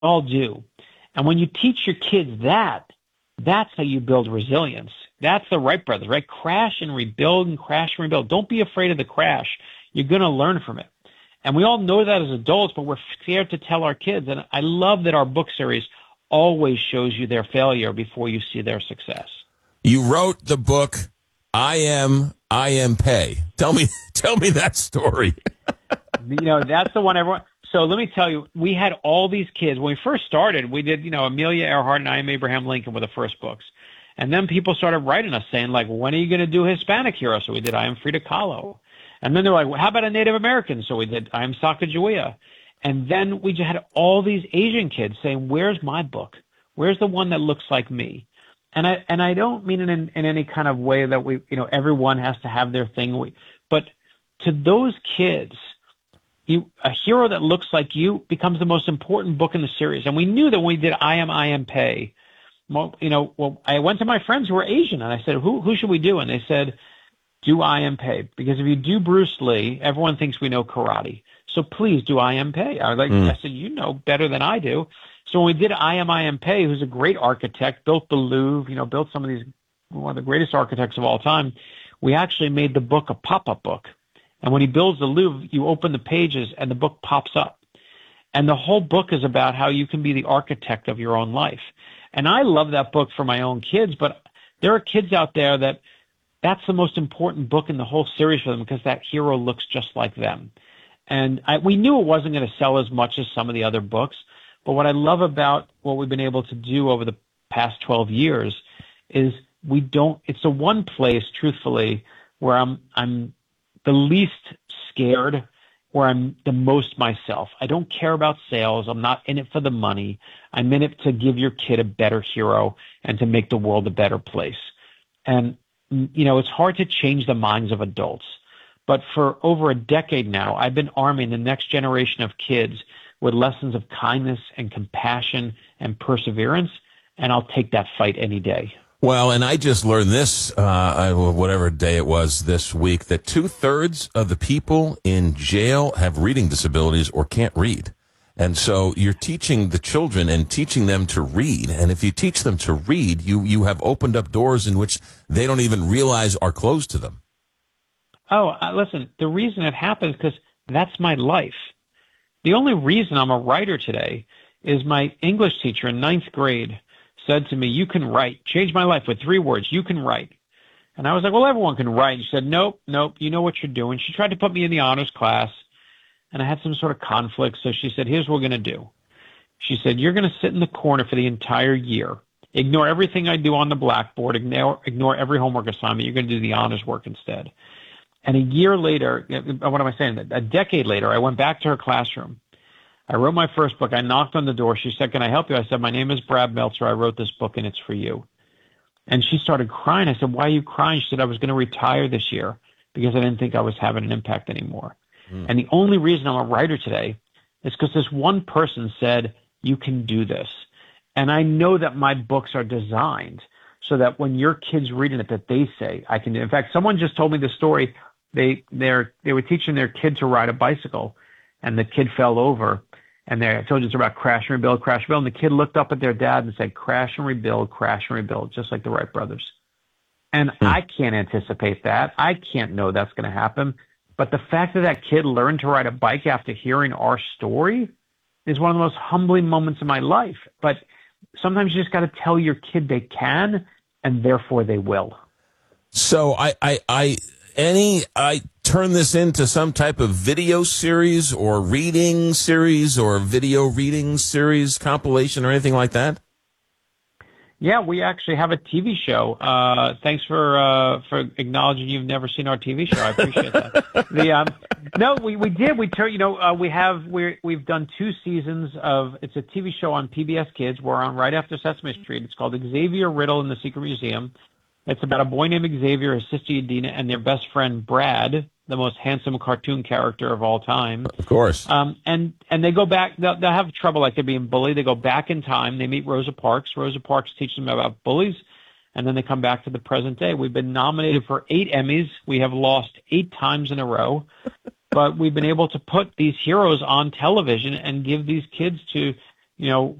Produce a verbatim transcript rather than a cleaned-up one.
all do. And when you teach your kids that, that's how you build resilience. That's the Wright brothers, right? Crash and rebuild and crash and rebuild. Don't be afraid of the crash. You're going to learn from it. And we all know that as adults, but we're scared to tell our kids. And I love that our book series always shows you their failure before you see their success. You wrote the book, I Am, I Am Pei. Tell me, tell me that story. You know, that's the one everyone. So let me tell you, we had all these kids. When we first started, we did, you know, Amelia Earhart and I Am Abraham Lincoln were the first books. And then people started writing us saying, like, when are you going to do Hispanic hero? So we did I Am Frida Kahlo. And then they're like, well, how about a Native American? So we did I Am Sacagawea. And then we just had all these Asian kids saying, where's my book? Where's the one that looks like me? And I and I don't mean it in, in any kind of way that we, you know, everyone has to have their thing. We, but to those kids, you, a hero that looks like you becomes the most important book in the series. And we knew that when we did I Am, I Am Pei, well, you know, well, I went to my friends who were Asian and I said, who, who should we do? And they said, do I Am Pei. Because if you do Bruce Lee, everyone thinks we know karate. So please do I Am Pei. I was like, mm. I said, you know better than I do. So when we did I Am, I Am Pei, who's a great architect, built the Louvre, you know, built some of these, one of the greatest architects of all time, we actually made the book a pop-up book. And when he builds the Louvre, you open the pages and the book pops up. And the whole book is about how you can be the architect of your own life. And I love that book for my own kids, but there are kids out there that that's the most important book in the whole series for them because that hero looks just like them. And I, we knew it wasn't going to sell as much as some of the other books. But what I love about what we've been able to do over the past twelve years is we don't, it's the one place, truthfully, where I'm, I'm the least scared, where I'm the most myself. I don't care about sales. I'm not in it for the money. I'm in it to give your kid a better hero and to make the world a better place. And, you know, it's hard to change the minds of adults. But for over a decade now, I've been arming the next generation of kids with lessons of kindness and compassion and perseverance, and I'll take that fight any day. Well, and I just learned this, uh, whatever day it was this week, that two-thirds of the people in jail have reading disabilities or can't read. And so you're teaching the children and teaching them to read. And if you teach them to read, you, you have opened up doors in which they don't even realize are closed to them. Oh, uh, listen, the reason it happens is because that's my life. The only reason I'm a writer today is my English teacher in ninth grade said to me, you can write. Changed my life with three words, you can write. And I was like, well, everyone can write. And she said, nope, nope, you know what you're doing. She tried to put me in the honors class, and I had some sort of conflict. So she said, here's what we're going to do. She said, you're going to sit in the corner for the entire year. Ignore everything I do on the blackboard. Ignore, ignore every homework assignment. You're going to do the honors work instead. And a year later, what am I saying? A decade later, I went back to her classroom. I wrote my first book. I knocked on the door. She said, can I help you? I said, my name is Brad Meltzer. I wrote this book, and it's for you. And she started crying. I said, why are you crying? She said, I was going to retire this year because I didn't think I was having an impact anymore. Mm. And the only reason I'm a writer today is because this one person said, you can do this. And I know that my books are designed so that when your kid's reading it, that they say, I can do it. In fact, someone just told me the story. They they're they were teaching their kid to ride a bicycle, and the kid fell over. And they I told you it's about crash and rebuild, crash and rebuild. And the kid looked up at their dad and said, crash and rebuild, crash and rebuild, just like the Wright brothers. And hmm. I can't anticipate that. I can't know that's going to happen. But the fact that that kid learned to ride a bike after hearing our story is one of the most humbling moments in my life. But sometimes you just got to tell your kid they can, and therefore they will. So I, I, I, any, I turn this into some type of video series or reading series or video reading series compilation or anything like that? Yeah, we actually have a T V show. Uh, thanks for uh, for acknowledging you've never seen our T V show. I appreciate that. the um, no, we, we did. We turn. You know, uh, we have we we've done two seasons of. It's a T V show on P B S Kids. We're on right after Sesame Street. It's called Xavier Riddle in the Secret Museum. It's about a boy named Xavier, his sister Udina, and their best friend Brad, the most handsome cartoon character of all time. Of course. Um, and, and they go back, they'll, they'll have trouble like they're being bullied. They go back in time. They meet Rosa Parks. Rosa Parks teaches them about bullies, and then they come back to the present day. We've been nominated for eight Emmys. We have lost eight times in a row, but we've been able to put these heroes on television and give these kids to, you know,